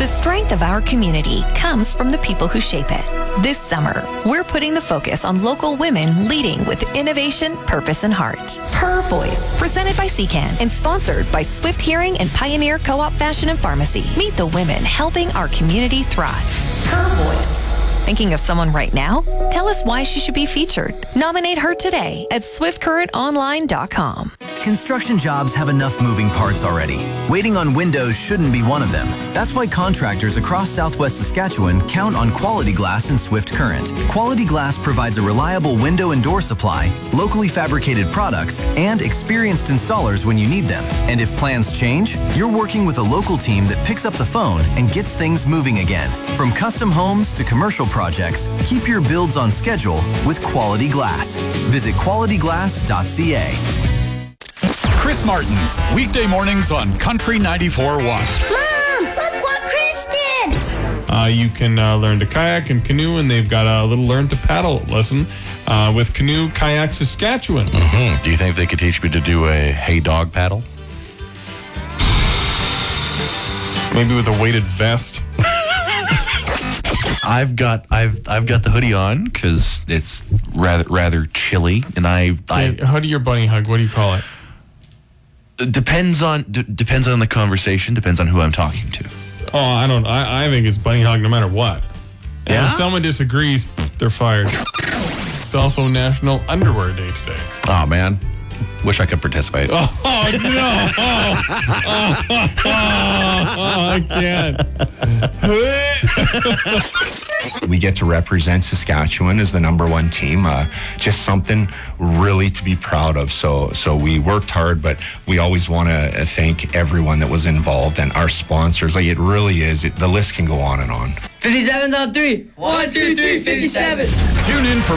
The strength of our community comes from the people who shape it. This summer, we're putting the focus on local women leading with innovation, purpose, and heart. Her Voice, presented by CCAN and sponsored by Swift Hearing and Pioneer Co-op Fashion and Pharmacy. Meet the women helping our community thrive. Her Voice. Thinking of someone right now? Tell us why she should be featured. Nominate her today at swiftcurrentonline.com. Construction jobs have enough moving parts already. Waiting on windows shouldn't be one of them. That's why contractors across Southwest Saskatchewan count on Quality Glass and Swift Current. Quality Glass provides a reliable window and door supply, locally fabricated products, and experienced installers when you need them. And if plans change, you're working with a local team that picks up the phone and gets things moving again. From custom homes to commercial projects, keep your builds on schedule with Quality Glass. Visit qualityglass.ca. Chris Martin's weekday mornings on Country 94.1. Mom, look what Chris did! You can learn to kayak and canoe, and they've got a little learn to paddle lesson with Canoe Kayak Saskatchewan. Mm-hmm. Do you think they could teach me to do a hey dog paddle? Maybe with a weighted vest. I've got the hoodie on because it's rather chilly, and Hoodie or bunny hug? What do you call it? Depends on the conversation. Depends on who I'm talking to. Oh, I think it's bunny hug no matter what. And Yeah? if someone disagrees, they're fired. It's also National Underwear Day today. Oh man, wish I could participate. Oh no! I can't. We get to represent Saskatchewan as the number one team. Just something really to be proud of. So we worked hard, but we always want to thank everyone that was involved and our sponsors. Like, it really is. The list can go on and on. 57.3. 1, 2, 3, 57. Tune in for